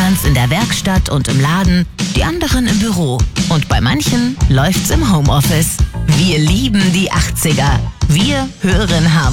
tanzt in der Werkstatt und im Laden, die anderen im Büro. Und bei manchen läuft's im Homeoffice. Wir lieben die 80er. Wir hören Harmonia.